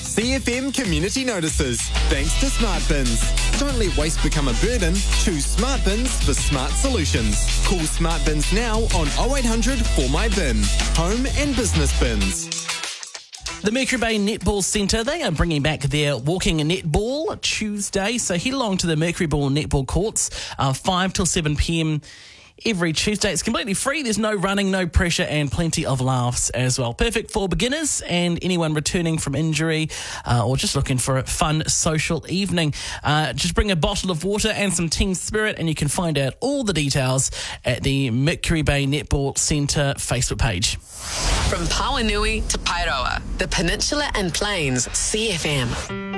CFM Community Notices. Thanks to Smart Bins. Don't let waste become a burden. Choose Smart Bins for smart solutions. Call Smart Bins now on 0800 For My Bin. Home and business bins. The Mercury Bay Netball Centre, they are bringing back their walking netball Tuesday. So head along to the Mercury Bay Netball Courts, 5 till 7 p.m. every Tuesday. It's completely free. There's no running, no pressure, and plenty of laughs as well. Perfect for beginners and anyone returning from injury or just looking for a fun social evening. Just bring a bottle of water and some team spirit, and you can find out all the details at the Mercury Bay Netball Centre Facebook page. From Pawanui to Pairoa, the Peninsula and Plains, CFM.